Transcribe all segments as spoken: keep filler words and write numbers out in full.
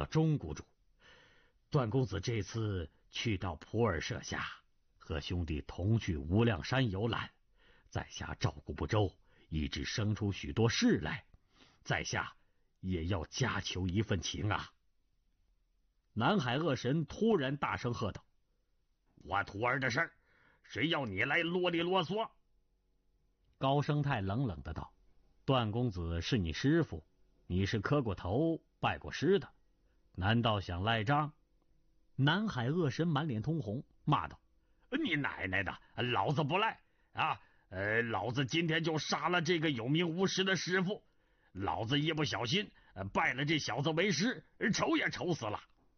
了钟谷主，段公子这次去到普洱社下，和兄弟同去无量山游览，在下照顾不周，以致生出许多事来，在下也要加求一份情啊！南海恶神突然大声喝道：“我徒儿的事儿，谁要你来啰里啰嗦？”高生态冷冷的道：“段公子是你师傅，你是磕过头拜过师的，难道想赖账？”南海恶神满脸通红，骂道：“你奶奶的，老子不赖啊！呃，老子今天就杀了这个有名无实的师傅，老子一不小心拜了这小子为师，愁也愁死了。”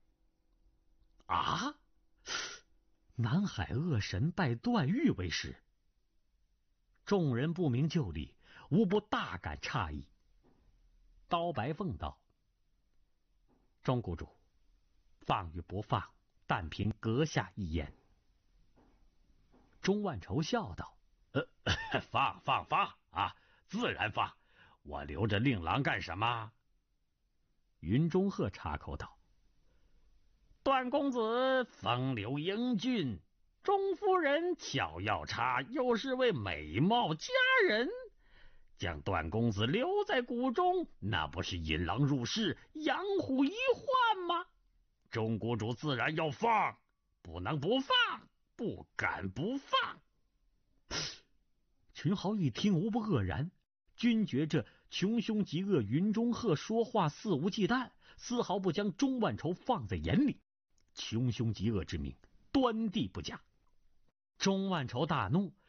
啊！南海恶神拜段誉为师，众人不明就里，无不大感诧异。高白凤道：“钟谷主，放与不放，但凭阁下一言。”钟万愁笑道：“呃，放放放啊，自然放，我留着令郎干什么？”云中鹤插口道：“段公子风流英俊，钟夫人巧要差，又是位美貌佳人，将段公子留在谷中，那不是引狼入室，养虎遗患吗？钟谷主自然要放，不能不放，不敢不放。”群豪一听，无不愕然，均觉着穷凶极恶云中鹤说话肆无忌惮，丝毫不将钟万愁放在眼里。穷凶极恶之名，端地不假。钟万愁大怒，